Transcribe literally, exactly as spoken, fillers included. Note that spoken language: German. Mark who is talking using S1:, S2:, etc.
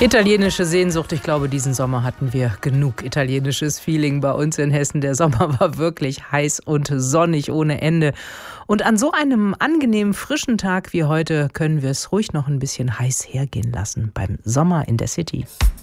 S1: Italienische Sehnsucht. Ich glaube, diesen Sommer hatten wir genug italienisches Feeling bei uns in Hessen. Der Sommer war wirklich heiß und sonnig ohne Ende. Und an so einem angenehmen, frischen Tag wie heute können wir es ruhig noch ein bisschen heiß hergehen lassen beim Sommer in der City.